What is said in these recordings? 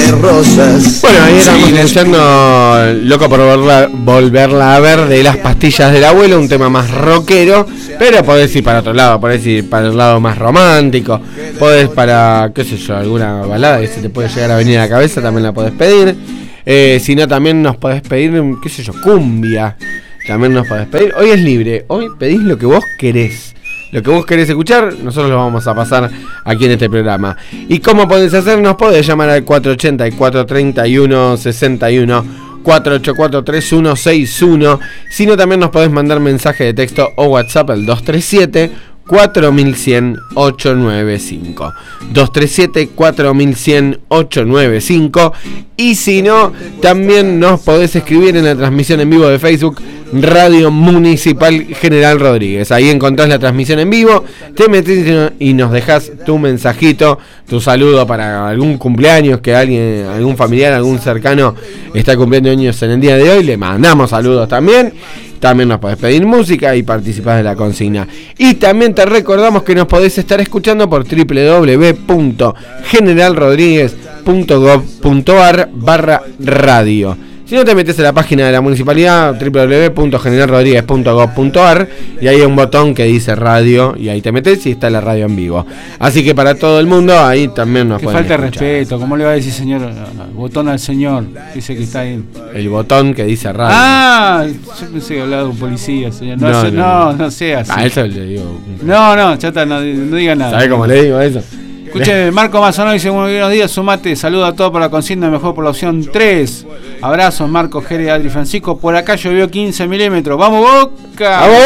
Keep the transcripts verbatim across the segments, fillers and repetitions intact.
rosas. Bueno, ahí estamos escuchando Loco por volverla, volverla a ver de Las Pastillas del Abuelo, un tema más rockero, pero podés ir para otro lado, podés ir para el lado más romántico, podés para, qué sé yo, alguna balada que se te puede llegar a venir a la cabeza, también la podés pedir. Eh, si no, también nos podés pedir, qué sé yo, cumbia, también nos podés pedir. Hoy es libre, hoy pedís lo que vos querés. Lo que vos querés escuchar, nosotros lo vamos a pasar aquí en este programa. ¿Y cómo podés hacernos? Podés llamar al cuatro ochenta y cuatro treinta y uno sesenta y uno, cuatro ocho cuatro tres uno seis uno. Si no, también nos podés mandar mensaje de texto o WhatsApp al dos tres siete, cuatro mil cien, ocho nueve cinco. dos tres siete, cuatro mil cien, ocho nueve cinco. Y si no, también nos podés escribir en la transmisión en vivo de Facebook Radio Municipal General Rodríguez. Ahí encontrás la transmisión en vivo, te metés y nos dejás tu mensajito, tu saludo para algún cumpleaños que alguien, algún familiar, algún cercano está cumpliendo años en el día de hoy. Le mandamos saludos también. También nos podés pedir música y participar de la consigna. Y también te recordamos que nos podés estar escuchando por doble u doble u doble u punto general rodríguez punto gov punto ar barra radio. Si no, te metes a la página de la municipalidad, doble u doble u doble u punto general rodríguez punto gov punto ar, y hay un botón que dice radio, y ahí te metes y está la radio en vivo. Así que para todo el mundo, ahí también nos que pueden falta escuchar. Respeto, ¿cómo le va a decir señor? El botón al señor, dice que está ahí. El botón que dice radio. Ah, yo pensé que hablaba de un policía, señor. No, No, no, no, no, no sea así. Ah, eso le digo. No, no, chata, no, no diga nada. ¿Sabés cómo le digo eso? Escuchen, Marco Mazonó dice buenos días, sumate, saluda a todos por la consigna, mejor por la opción tres. Abrazos, Marco, Jere, Adri, Francisco. Por acá llovió quince milímetros. ¡Vamos, Boca! ¡Vamos,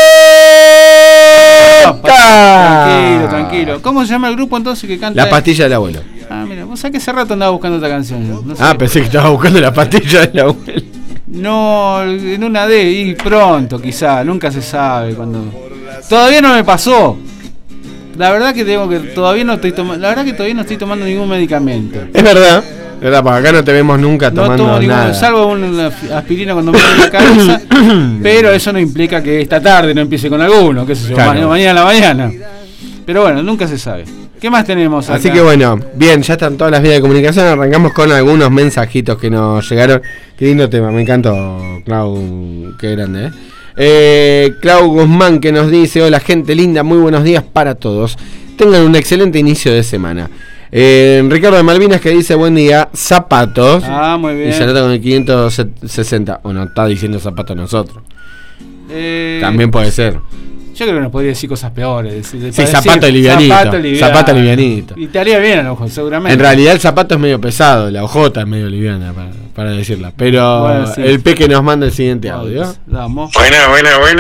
Boca! Tranquilo, tranquilo. ¿Cómo se llama el grupo entonces que canta? La Pastilla del Abuelo. Ah, mira, vos sabés que hace rato andaba buscando esta canción. Yo. No sé. Ah, pensé que estaba buscando La Pastilla del Abuelo. No, en una D, y pronto quizá, nunca se sabe cuando. Todavía no me pasó. La verdad que tengo que todavía no estoy tomando, la verdad que todavía no estoy tomando ningún medicamento. Es verdad, es verdad, porque acá no te vemos nunca No tomando tomo ningún, nada. salvo una aspirina cuando me duele la cabeza, pero eso no implica que esta tarde no empiece con alguno, qué sé yo, Claro. mañana a la mañana. Pero bueno, nunca se sabe. ¿Qué más tenemos acá? Así que bueno, bien, ya están todas las vías de comunicación. Arrancamos con algunos mensajitos que nos llegaron. Qué lindo tema, me encantó, Clau, qué grande, ¿eh? Eh, Clau Guzmán, que nos dice: hola gente linda, muy buenos días para todos, tengan un excelente inicio de semana. eh, Ricardo de Malvinas, que dice: buen día, zapatos. Ah, muy bien. Y ya nota con el quinientos sesenta. Bueno, está diciendo zapatos nosotros. Eh, También puede ser. Yo creo que nos podría decir cosas peores. Sí, zapato livianito. Zapato liviano. Zapato livianito. Y te haría bien a lo mejor, seguramente. En realidad el zapato es medio pesado, la ojota es medio liviana para, para decirla. Pero Bueno, sí. el Peque nos manda el siguiente audio. Vamos. Buena, buena, buena.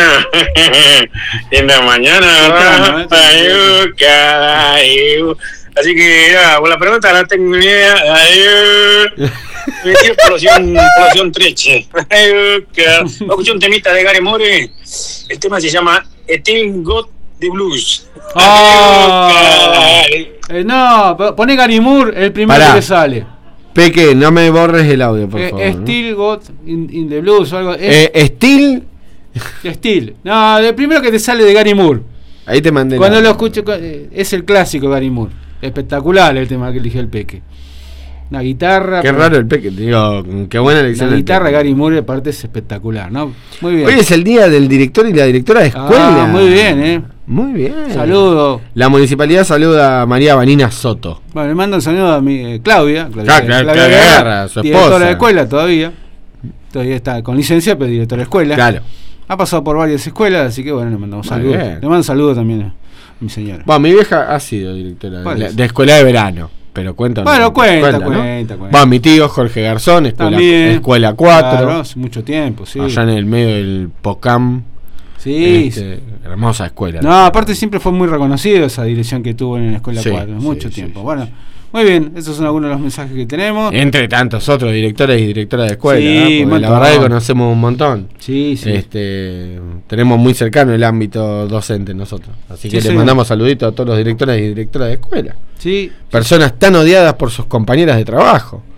En la mañana, ¿verdad? Temprano, ¿eh? Ayú, ayú. Así que, ya, por la pregunta no tengo ni idea. Ayú. Me tiro por opción, por opción treche. Ayú, vamos a escuchar un temita de Gary Moore. El tema se llama Still Got the Blues. Oh. Ayú, Eh, no, p- poné Gary Moore, el primero Pará. que sale. Peque, no me borres el audio, por Eh, favor. ¿no? Still Got in, in the Blues o algo. Eh, Steel, Steel. No, el primero que te sale de Gary Moore. ahí te mandé. Cuando la- lo escucho, eh, es el clásico Gary Moore. Espectacular el tema que eligió el Peque. Una guitarra. Qué pero- raro el Peque, te digo, qué buena elección. La del guitarra de Peque. Gary Moore, aparte, es espectacular, ¿no? Muy bien. Hoy es el día del director y la directora de escuela. Ah, muy bien, ¿eh? Muy bien. Saludo. La municipalidad saluda a María Vanina Soto. Bueno, le mando un saludo a mi eh, Claudia. Claudia, Ah, Cla- Claudia Guerra, su directora esposa. de escuela todavía. Todavía está con licencia, pero directora de escuela. Claro. Ha pasado por varias escuelas, así que bueno, le mandamos Muy saludos. bien. Le mando un saludo también a mi señora. Bueno, mi vieja ha sido directora ¿Cuál de, es? de escuela de verano. Pero cuenta. Bueno, ¿no? cuenta, ¿no? cuenta, cuenta. Va, mi tío Jorge Garzón, escuela, También. escuela cuatro. Claro, hace mucho tiempo, sí. Allá en el medio del Pocam. Sí, este, hermosa escuela. No, aparte siempre fue muy reconocido esa dirección que tuvo en la escuela Sí, cuatro, mucho sí, tiempo. sí, Bueno, muy bien, esos son algunos de los mensajes que tenemos. Entre tantos otros directores y directoras de escuela. Sí, ¿no? Porque un la montón. verdad que conocemos un montón. Sí, sí. Este, tenemos muy cercano el ámbito docente nosotros. Así Sí, que le señor. mandamos saluditos a todos los directores y directoras de escuela. Sí, Personas tan odiadas por sus compañeras de trabajo.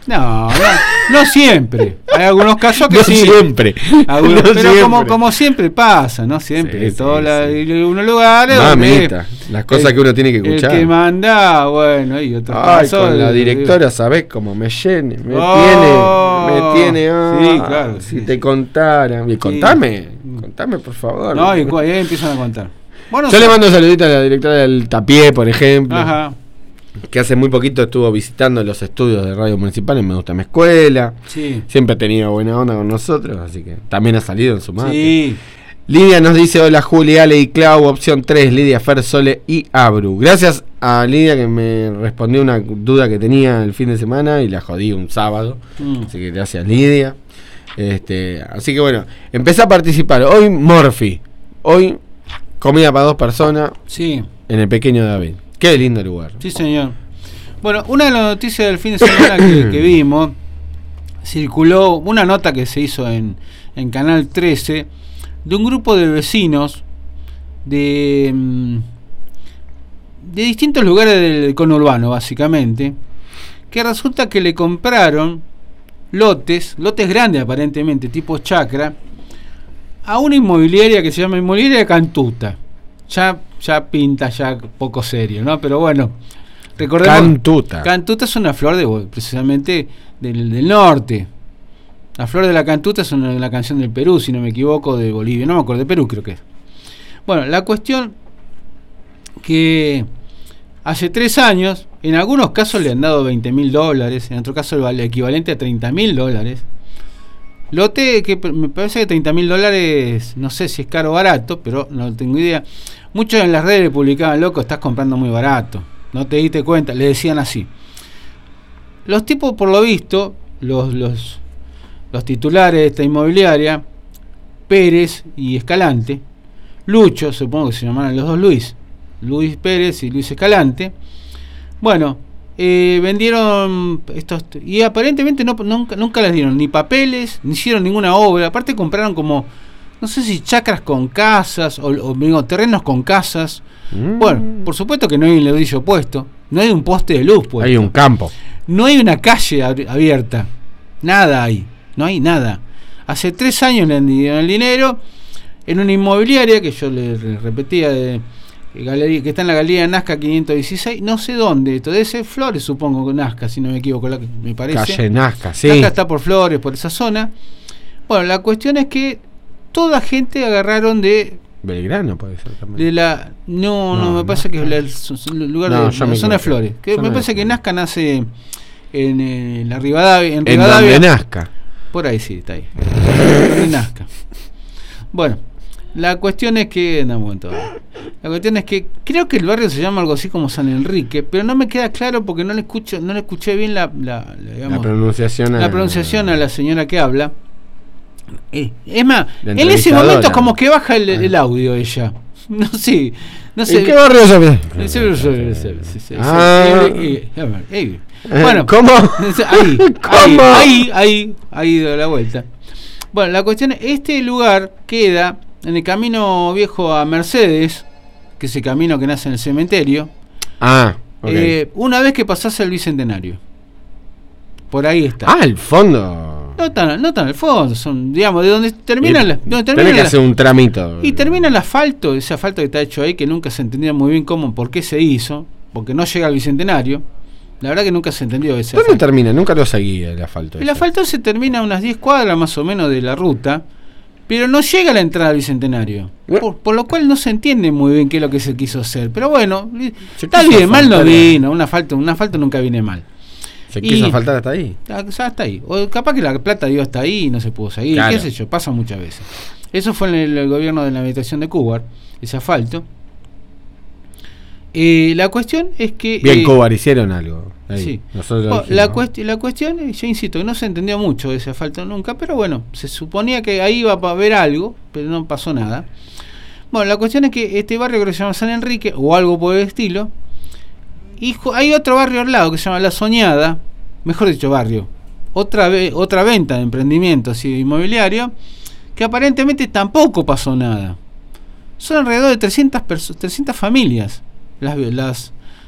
No, no, no siempre. Hay algunos casos que no sí. siempre. Algunos, no pero siempre. Como, como siempre pasa, ¿no? Siempre. Sí, Todos sí, la- sí. unos lugares. Mamita, donde las cosas el- que uno tiene que escuchar. El que manda, bueno, y otros Ay, casos. con la eh, directora, ¿sabés cómo me llene? Me Oh, tiene, me tiene. ah, sí, claro, Si sí, te sí. contara. Y contame, contame por favor. No, y cu- ahí empiezan a contar. Bueno, Yo o le sea, mando un saludito a la directora del Tapié, por ejemplo. Ajá. Que hace muy poquito estuvo visitando los estudios de Radio Municipal en Me Gusta Mi Escuela. Sí. Siempre ha tenido buena onda con nosotros, así que también ha salido en su mate. Sí. Lidia nos dice: hola Juli, Ale y Clau, opción tres, Lidia, Fer, Sole y Abru. Gracias a Lidia que me respondió una duda que tenía el fin de semana y la jodí un sábado. Mm. Así que gracias Lidia. Este, así que bueno, empecé a participar. Hoy Morphy. Hoy comida para dos personas Sí. en el Pequeño David. Qué lindo lugar. Sí, señor. Bueno, una de las noticias del fin de semana que, que vimos, circuló una nota que se hizo en, en Canal trece de un grupo de vecinos de, mm, de distintos lugares del conurbano, básicamente, que resulta que le compraron lotes, lotes grandes aparentemente, tipo chacra, a una inmobiliaria que se llama Inmobiliaria Cantuta. Ya, ya pinta ya poco serio, ¿no? Pero bueno, recordemos. Cantuta. Cantuta es una flor de precisamente del, del norte. La flor de la cantuta es una, una canción del Perú, si no me equivoco, de Bolivia. No me acuerdo, de Perú creo que es. Bueno, la cuestión que hace tres años, en algunos casos le han dado veinte mil dólares, en otro caso el equivalente a treinta mil dólares. Lote que me parece que treinta mil dólares, no sé si es caro o barato, pero no tengo idea. Muchos en las redes le publicaban: loco, estás comprando muy barato, no te diste cuenta, le decían así. Los tipos, por lo visto, los, los, los titulares de esta inmobiliaria, Pérez y Escalante, Lucho, supongo que se llamaban los dos Luis, Luis Pérez y Luis Escalante, bueno, Eh, vendieron estos y aparentemente no, nunca, nunca les dieron ni papeles, ni hicieron ninguna obra. Aparte compraron como, no sé si chacras con casas o, o digo, terrenos con casas. Mm. Bueno, por supuesto que no hay un ledrillo puesto, no hay un poste de luz puesto, Hay un campo, no hay una calle ab- abierta, nada hay, no hay nada. Hace tres años le dieron el dinero en una inmobiliaria que yo le, le repetía de Galería, que está en la Galería Nazca quinientos dieciséis, no sé dónde, todo ese Flores, supongo que Nazca, si no me equivoco, la, me parece. calle Nazca, sí. Nazca está por Flores, por esa zona. Bueno, la cuestión es que toda gente agarraron de Belgrano puede ser también. de la no, no, No, me parece que es la- el, el lugar No, de yo la me zona de equivoqué. Flores. Que Zona me de parece que Flores. Nazca nace en, eh, la Rivadavia, en En Rivadavia. donde Nazca. Por ahí sí, está ahí. En Nazca. Bueno, la cuestión es que. No, un momento. La cuestión es que creo que el barrio se llama algo así como San Enrique, pero no me queda claro porque no le escucho, no le escuché bien la, la, la, digamos, La pronunciación. la a- pronunciación a la señora que habla. Eh, es más, La en ese entrevistadora. momento como que baja el, el audio ella. No sé, no sé. ¿En qué barrio se ve? Sí, sí, sí, sí, sí, Ah. sí, sí, sí. Eh, Bueno, ¿Cómo? ahí, ¿Cómo? ahí, ahí, ahí, ahí de la vuelta. Bueno, la cuestión es, este lugar queda en el camino viejo a Mercedes, que es el camino que nace en el cementerio, Ah, ok. eh, una vez que pasás el Bicentenario. Por ahí está. Ah, el fondo. No tan, no tan al fondo, son, digamos, de donde termina Y la, donde tenés termina que la- hacer un tramito. y termina el asfalto, ese asfalto que está hecho ahí, que nunca se entendía muy bien cómo, por qué se hizo, porque no llega al Bicentenario. La verdad que nunca se entendió ese ¿Dónde asfalto. termina? Nunca lo seguí el asfalto. El ese. asfalto se termina a unas diez cuadras más o menos de la ruta, pero no llega a la entrada al Bicentenario. ¿Eh? Por, por lo cual no se entiende muy bien qué es lo que se quiso hacer. Pero bueno, Se está quiso bien, mal no asfaltar. vino. Un asfalto, un asfalto nunca viene mal. Se y- quiso faltar hasta ahí. Ah, ya está ahí. O capaz que la plata dio hasta ahí y no se pudo seguir. Claro. Qué sé yo, pasa muchas veces. Eso fue en el, el gobierno de la habitación de Cuba, ese asfalto. Eh, la cuestión es que... Bien, eh, Cobar hicieron algo. Ahí. sí. Nosotros lo Oh, la, dijimos. cuesti- la cuestión, eh, yo insisto, que no se entendió mucho ese asfalto nunca, pero bueno, se suponía que ahí iba a haber algo, pero no pasó nada. Bueno, la cuestión es que este barrio que se llama San Enrique, o algo por el estilo, y ju- hay otro barrio al lado que se llama La Soñada, mejor dicho barrio, otra, ve- otra venta de emprendimiento así, inmobiliario, que aparentemente tampoco pasó nada. Son alrededor de trescientas, perso- trescientas familias las, las,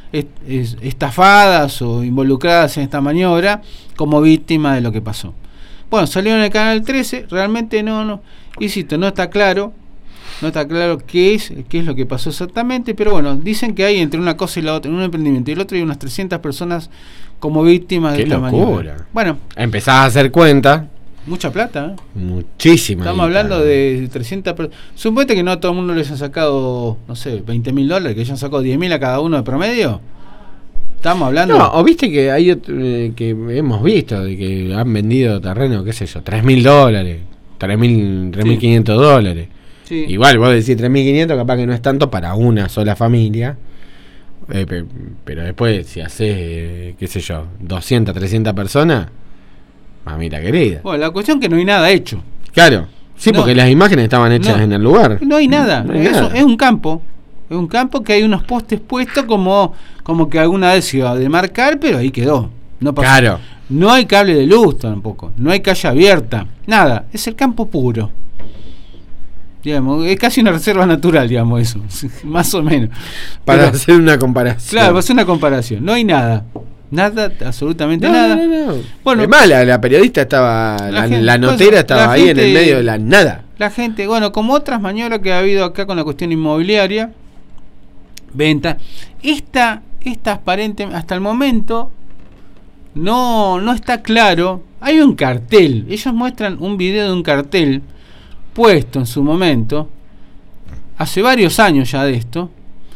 est- est- estafadas o involucradas en esta maniobra como víctimas de lo que pasó. Bueno, salió en el canal trece, realmente no, no, insisto, no está claro, no está claro qué es, qué es lo que pasó exactamente, pero bueno, dicen que hay entre una cosa y la otra, en un emprendimiento y el otro hay unas trescientas personas como víctimas de Qué esta locura. maniobra. Bueno, Empezás a hacer cuenta. mucha plata, ¿eh? Muchísima. Estamos guita. hablando de trescientas personas. Suponete que no a todo el mundo les han sacado, no sé, veinte mil dólares, que hayan sacado diez mil a cada uno de promedio. Estamos hablando. No, o viste que hay otro, eh, que hemos visto de que han vendido terreno, qué sé yo, tres mil dólares, tres mil quinientos dólares. Sí. Igual vos decís tres mil quinientos, capaz que no es tanto para una sola familia. Eh, pe- pero después, si haces, eh, qué sé yo, doscientas, trescientas personas, mamita querida. Bueno, la cuestión es que no hay nada hecho. Claro, sí, No. porque las imágenes estaban hechas No. en el lugar. No hay nada. No hay es, nada. es un campo. Es un campo que hay unos postes puestos como, como que alguna vez se iba a demarcar, pero ahí quedó. No pasó. Claro. No hay cable de luz tampoco. No hay calle abierta. Nada. Es el campo puro. Digamos, es casi una reserva natural, digamos, eso. Más o menos. Para Pero, hacer una comparación. claro, para hacer una comparación. No hay nada. Nada, absolutamente No, nada. no, no, no. Bueno. Es más, la, la periodista estaba, La la, gente- la notera pues, estaba la ahí gente- en el medio de la nada. La gente, bueno, como otras maniobras que ha habido acá con la cuestión inmobiliaria, venta, esta, esta aparente, hasta el momento, no, no está claro. Hay un cartel, ellos muestran un video de un cartel puesto en su momento, hace varios años ya de esto,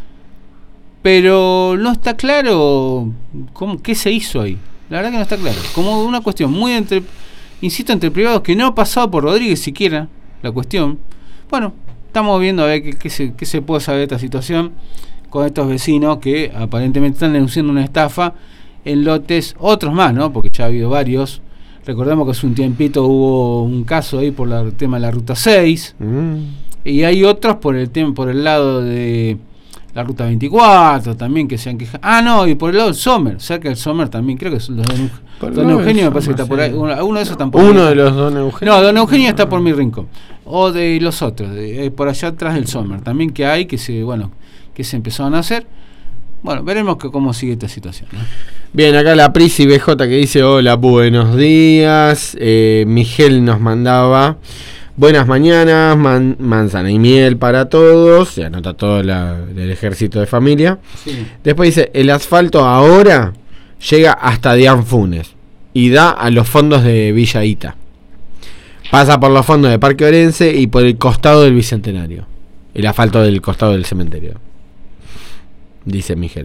pero no está claro cómo, qué se hizo ahí. La verdad que no está claro. Como una cuestión muy entre, insisto, entre privados, que no ha pasado por Rodríguez siquiera la cuestión. Bueno, estamos viendo a ver qué, qué, se, qué se puede saber de esta situación con estos vecinos que aparentemente están denunciando una estafa en lotes, otros más, ¿no? Porque ya ha habido varios. Recordemos que hace un tiempito hubo un caso ahí por la- el tema de la ruta seis, Mm. y hay otros por el tema, por el lado de la ruta veinticuatro también que se han quejado. Ah, no, y por el lado del Sommer, cerca del Sommer también, creo que son los don, Por el don lado Eugenio, del me parece que está por Sommer, ahí. sí. Uno, uno de esos tampoco. Uno de los don Eugenio. No, don Eugenio está por mi rincón. O de los otros, de, eh, por allá atrás del Sommer, también que hay, que se, bueno, que se empezaron a hacer. Bueno, veremos que, cómo sigue esta situación, ¿no? Bien, acá la Prisi B J que dice: hola, buenos días. Eh, Miguel nos mandaba: buenas mañanas, man- manzana y miel para todos. Se anota todo la, el ejército de familia. Sí. Después dice: el asfalto ahora llega hasta Dianfunes y da a los fondos de Villa Ita. Pasa por los fondos de Parque Orense y por el costado del Bicentenario. El asfalto del costado del cementerio, dice Miguel.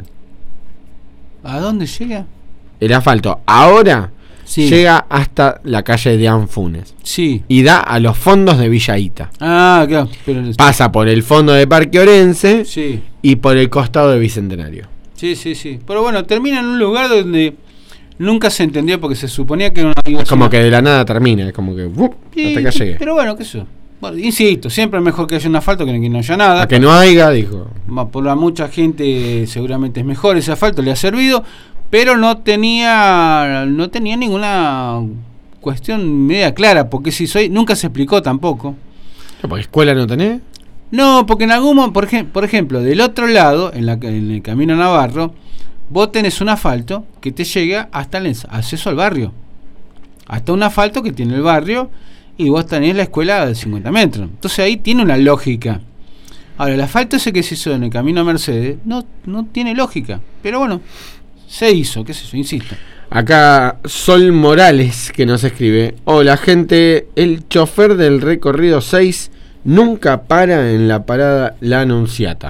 ¿A dónde llega? El asfalto ahora Sí. llega hasta la calle de Anfunes Sí. y da a los fondos de Villa Ita. Ah, claro. Pero, Pasa por el fondo de Parque Orense sí. y por el costado de Bicentenario. Sí, sí, sí. Pero bueno, termina en un lugar donde nunca se entendió porque se suponía que era una... Es como que de la nada termina, es como que ¡bup! Sí, hasta acá sí, llegué. pero bueno, qué sé yo. Bueno, insisto, siempre es mejor que haya un asfalto que que no haya nada. A que no haya, dijo. Ma- Por la mucha gente seguramente es mejor ese asfalto, le ha servido, pero no tenía no tenía ninguna cuestión media clara, porque si soy nunca se explicó tampoco. No, porque escuela no tenés. No, porque en algún momento, por, ejem- por ejemplo, del otro lado, en, la, en el camino a Navarro, vos tenés un asfalto que te llega hasta el ens- acceso al barrio. Hasta un asfalto que tiene el barrio y vos tenés la escuela de cincuenta metros. Entonces ahí tiene una lógica. Ahora, el asfalto ese que se hizo en el camino a Mercedes no, no tiene lógica. Pero bueno, se hizo, qué sé yo, insisto. Acá Sol Morales que nos escribe: hola gente, el chofer del recorrido seis nunca para en la parada La Anunciata.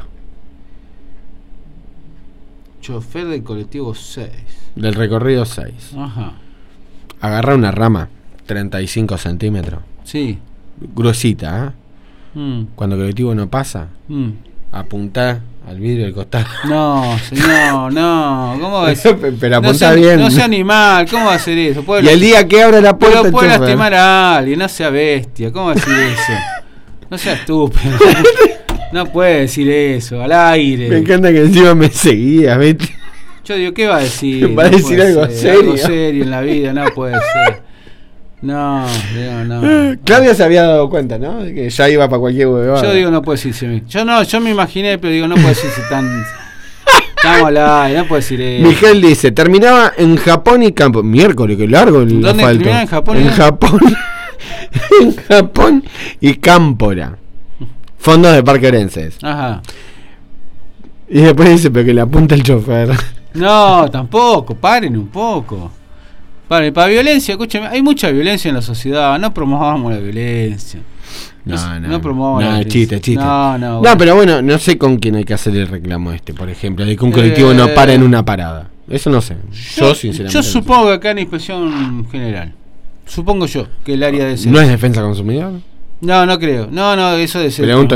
Chofer del colectivo seis. Del recorrido seis. Ajá. Agarra una rama, treinta y cinco centímetros. Sí. Gruesita, ¿eh? Mm, Cuando el colectivo no pasa, mm. apuntá al vidrio del costado. No, señor, no. ¿Cómo va a ser? Pero No apuntá sea, bien. no sea animal, ¿cómo va a hacer eso? Puede, Y el día que abra la puerta, pero el puede chofer. lastimar a alguien, no sea bestia, ¿cómo va a decir eso? No sea estúpido. No puede decir eso, al Me aire. encanta que encima me seguía, ¿viste? Yo digo, ¿qué va a decir? Va a No decir puede algo ser, serio. Algo serio en la vida, no puede ser. No, digo, no. Claudia se había dado cuenta, ¿no? De que ya iba para cualquier huevada. Yo digo, no puede decirse. Yo no, yo me imaginé, pero digo, no puede decirse tan, Estamos al aire, no puedo decir eso. Miguel dice, terminaba en Japón y Campo. Miércoles, qué largo el ¿Dónde asfalto. terminaba en Japón? En Japón. En Japón y Cámpora. Fondos de Parque Orenses. Ajá. Y después dice, pero que le apunta el chofer. No, tampoco, paren un poco. Paren, para violencia, escúcheme, hay mucha violencia en la sociedad, no promovamos la violencia. No, no, no promovamos no, la es chiste, chiste. No, no, No, bueno. pero bueno, no sé con quién hay que hacer el reclamo este, por ejemplo, de que un colectivo Eh, no para en una parada. Eso no sé. Yo, sinceramente. Yo no sé. supongo que acá en Inspección General. Supongo yo que el área de ser. ¿No es defensa consumidor? No, no creo. No, no, eso de ser. Pregunto